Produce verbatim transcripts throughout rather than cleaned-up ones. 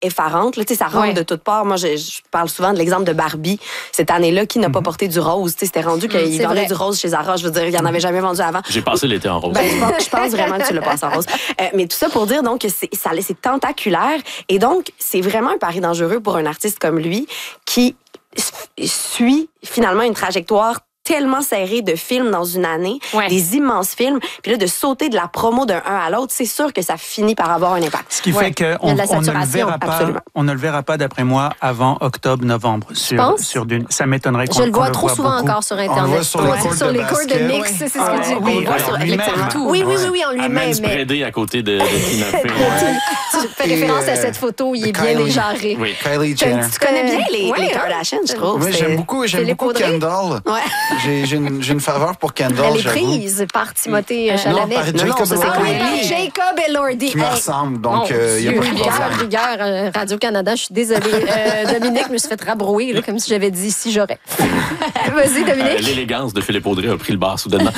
effarante. Là, ça rentre ouais. de toutes parts. Moi, je, je parle souvent de l'exemple de Barbie. Cette année-là, qui n'a mm-hmm. pas porté du rose? T'sais, c'était rendu qu'il mmh, vendait du rose chez Zara. Je veux dire, il n'y en avait jamais vendu avant. J'ai passé l'été en rose. Ben, je, pense, je pense vraiment que tu l'as passé en rose. Euh, mais tout ça pour dire donc que c'est, ça, c'est tentaculaire. Et donc, c'est vraiment un pari dangereux pour un artiste comme lui qui suit finalement une trajectoire tellement serré de films dans une année, ouais. des immenses films, puis là, de sauter de la promo d'un un à l'autre, c'est sûr que ça finit par avoir un impact. Ce qui ouais. fait qu'on on ne le verra pas, on ne le verra pas, d'après moi, avant octobre-novembre sur, sur Dune. Ça m'étonnerait qu'on, Je le vois qu'on trop le souvent beaucoup. encore sur Internet. On le voit sur les cours sur de, les cours de mix, ouais. c'est ce que ah, tu dis. Oui, oui, sur oui, oui, oui, oui, en lui-même. Amène spreadé à côté de, de Tina Fey. Tu fais référence à cette photo, il est bien éjaré. Oui, Kylie Jenner. Tu connais bien les Kardashians, je trouve. Oui, j'aime beaucoup, j'aime beaucoup Kendall. J'ai une faveur pour Kendall. Elle est prise par Timothée Chalamet. Non, par Jacob non, ça, Elordi. Jacob Elordi. Qui me ressemble, donc il euh, n'y a pas de problème. Rigueur, euh, Radio-Canada, je suis désolée. Euh, Dominique me suis fait rabrouer, là, comme si j'avais dit si j'aurais. Vas-y, Dominique. Euh, l'élégance de Philippe Audrey a pris le bar soudainement.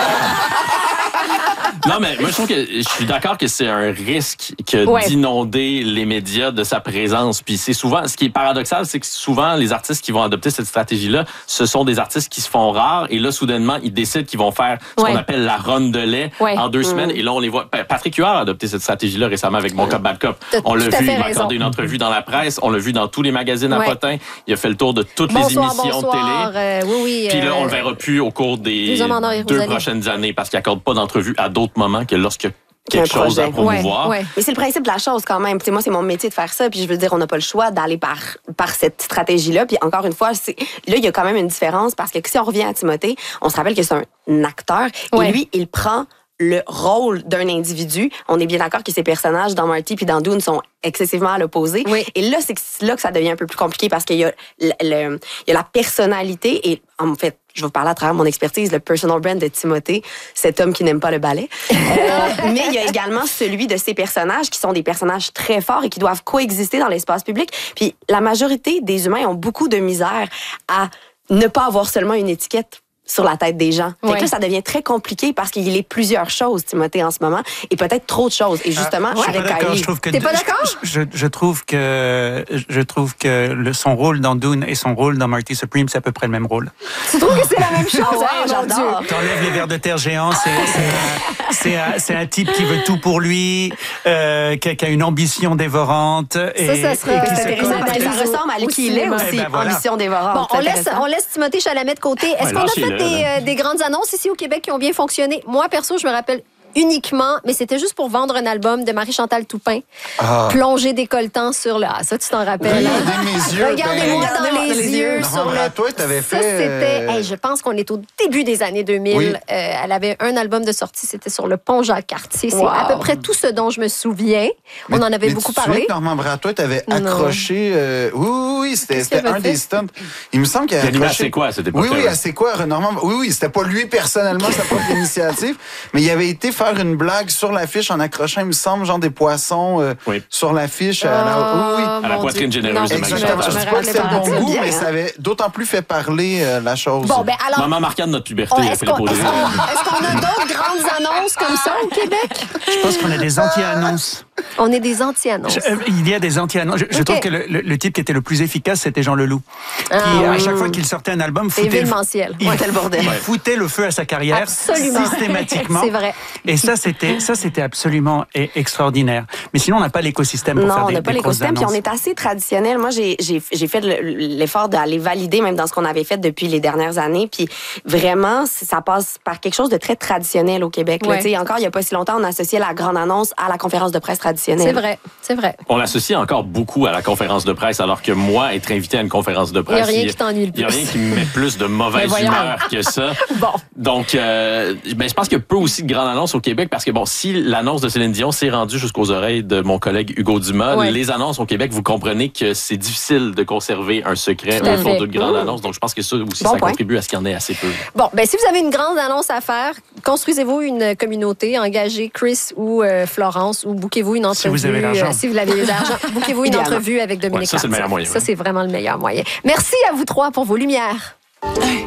Non, mais moi, je trouve que je suis d'accord que c'est un risque que ouais. d'inonder les médias de sa présence. Puis c'est souvent, ce qui est paradoxal, c'est que souvent, les artistes qui vont adopter cette stratégie-là, ce sont des artistes qui se font rares. Et là, soudainement, ils décident qu'ils vont faire ce ouais. qu'on appelle la run de lait ouais. en deux mmh. semaines. Et là, on les voit. Patrick Huard a adopté cette stratégie-là récemment avec Bon Cop, Bad Cop. On l'a vu, il m'a accordé une entrevue dans la presse. On l'a vu dans tous les magazines ouais. à potins. Il a fait le tour de toutes bonsoir, les émissions bonsoir. de télé. Euh, oui, oui, Puis là, on euh... le verra plus au cours des deux prochaines années parce qu'il n'accorde pas d'entrevue à d'autres moments que lorsque quelque chose à promouvoir. Ouais, ouais. Mais c'est le principe de la chose quand même. T'sais, moi, c'est mon métier de faire ça. Puis je veux dire, on n'a pas le choix d'aller par, par cette stratégie-là. Puis encore une fois, c'est, là, il y a quand même une différence parce que si on revient à Timothée, on se rappelle que c'est un acteur. Ouais. Et lui, il prend le rôle d'un individu. On est bien d'accord que ces personnages dans Marty puis dans Dune sont excessivement à l'opposé. Oui. Et là, c'est là que ça devient un peu plus compliqué parce qu'il y a, le, le, il y a la personnalité et en fait, je vais vous parler à travers mon expertise, le personal brand de Timothée, cet homme qui n'aime pas le ballet. euh, mais il y a également celui de ces personnages qui sont des personnages très forts et qui doivent coexister dans l'espace public. Puis la majorité des humains ont beaucoup de misère à ne pas avoir seulement une étiquette sur la tête des gens. Ouais. Fait que là, ça devient très compliqué parce qu'il est plusieurs choses, Timothée, en ce moment, et peut-être trop de choses. Et justement, ah, avec Kylie... Je trouve que T'es pas d'accord? Je, je, je trouve que, je trouve que le, son rôle dans Dune et son rôle dans Marty Supreme, c'est à peu près le même rôle. Tu trouves que c'est la même chose? Oh, wow, j'adore. T'enlèves les vers de terre géants, c'est, c'est, c'est, un, c'est un type qui veut tout pour lui, euh, qui, a, qui a une ambition dévorante. Et, ça, ça serait intéressant parce que ça ressemble à qui il est aussi, ben voilà. Ambition dévorante. Bon, on laisse, on laisse Timothée Chalamet de côté. Est-ce ouais, qu'on a fait des, euh, des grandes annonces ici au Québec qui ont bien fonctionné? Moi, perso, je me rappelle uniquement, mais c'était juste pour vendre un album de Marie-Chantal Toupin, ah. Plongée décolletant sur le... Ah, ça, tu t'en rappelles. Regardez hein? mes yeux. Regardez-moi ben, dans, dans les, les yeux. Sur le... toi, t'avais fait... Ça, c'était... Hey, je pense qu'on est au début des années deux mille. Oui. Euh, elle avait un album de sortie, c'était sur le pont Jacques-Cartier. Wow. C'est à peu près tout ce dont je me souviens. Mais, On en avait mais beaucoup tu parlé. Que Normand Bratois t'avais accroché... Euh... Oui, oui, oui, c'était, c'était un fait? des stunts. Il me semble qu'il avait accroché... C'est quoi, c'était pas Oui, oui, c'est quoi, Normand... Oui, oui, c'était pas lui personnellement, sa propre initiative, mais il avait été faire une blague sur l'affiche en accrochant, il me semble, genre des poissons euh, oui. sur l'affiche. Oh, à la, oui, oui. À la poitrine Dieu. généreuse non, de Exactement. Je ne dis pas que c'était le bon goût, mais ça avait d'autant plus fait parler euh, la chose. Bon, ben alors... Maman marquant de notre puberté. Oh, est-ce, qu'on, est-ce, qu'on, est-ce qu'on a d'autres grandes annonces comme ça au Québec? Je pense qu'on a des anti-annonces. On est des anti-annonces. Je, euh, il y a des anti-annonces. Je, okay. je trouve que le, le, le type qui était le plus efficace, c'était Jean Leloup. Ah, qui, oui. à chaque fois qu'il sortait un album, foutait, événementiel. Il, ouais. le bordel. il foutait le feu à sa carrière. Absolument. Systématiquement. C'est vrai. Et ça, c'était, ça, c'était absolument extraordinaire. Mais sinon, on n'a pas l'écosystème pour non, faire des, on n'a pas l'écosystème, puis on est assez traditionnel. Moi, j'ai, j'ai, j'ai fait l'effort d'aller valider, même dans ce qu'on avait fait depuis les dernières années. Puis vraiment, ça passe par quelque chose de très traditionnel au Québec. Ouais. Là, encore, il n'y a pas si longtemps, on associait la grande annonce à la conférence de presse traditionnelle. C'est vrai, c'est vrai. On l'associe encore beaucoup à la conférence de presse, alors que moi, être invité à une conférence de presse, il n'y a rien qui t'ennuie le plus. Il n'y a rien qui me met plus de mauvaise humeur que ça. Bon. Donc, euh, ben, je pense qu'il y a peu aussi de grandes annonces au Québec, parce que bon, si l'annonce de Céline Dion s'est rendue jusqu'aux oreilles de mon collègue Hugo Dumas, ouais. les annonces au Québec, vous comprenez que c'est difficile de conserver un secret autour d'une grande mmh. annonce. Donc, je pense que ça aussi, bon ça point. contribue à ce qu'il y en ait assez peu. Bon, ben si vous avez une grande annonce à faire, construisez-vous une communauté, engagez Chris ou euh, Florence, ou bouquez-vous une entrevue. Si vous avez l'argent. Euh, si vous avez l'argent, bouquez-vous une entrevue avec Dominique ouais, ça, c'est le meilleur moyen. Ça, c'est vraiment le meilleur moyen. Merci à vous trois pour vos lumières. Hey,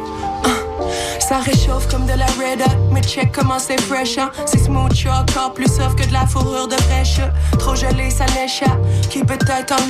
uh, ça réchauffe comme de la Red Hot, mais check comment c'est fresh, hein. C'est smooth, je suis encore plus soft que de la fourrure de fraîche. Trop gelé, ça l'échappe, qui peut-être en